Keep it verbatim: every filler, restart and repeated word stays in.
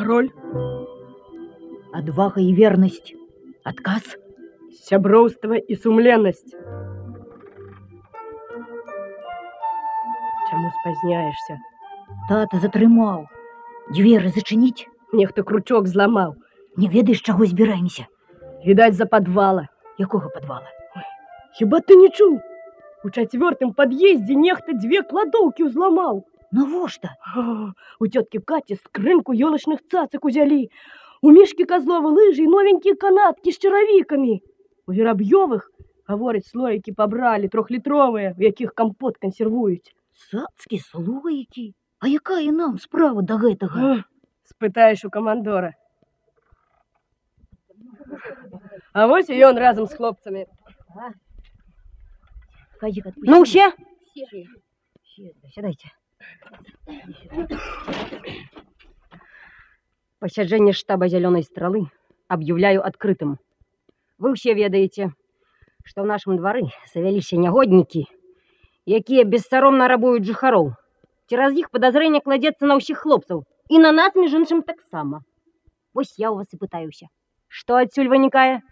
Пароль? Адвага і вернасць. Адказ? Сяброўства і сумленнасць. Чаму спазняешься? Тата затрымаў. Дзверы зачыніць? Нехта кручок зламаў. Не ведаеш, чаго збіраемся? Відаць, за падвала. Якога падвала? Ой, хіба ты не чуў? У чацвёртым пад'ездзе нехта дзве кладоўкі ўзламаў. Навошта? О, у тёткі Каці скрынку ёлачных цацак узялі. У Мішкі Козлова лыжы і новенькія канаткі з чаравікамі. У Вераб'ёвых, гавораць, слоікі пабралі, трохлітровыя, у якіх кампот кансервуюць. Цацкі, слоікі? А якая нам справа да гэтага? О, спытаеш у камандора. А вось і ён разам з хлопцамі. Хадзік, адпусці. Ну, усе? Сядайце. Пасяджэнне штаба «Зялёнай стралы» аб'яўляю адкрытым. Вы ўсе ведаеце, што ў нашым двары завяліся нягоднікі, якія бессаромна рабуюць жыхароў. Цераз іх падазрэнне кладзецца на ўсіх хлопцаў. І на нас, між іншым, таксама. Вось я ў вас і пытаюся. Што адсюль вынікае?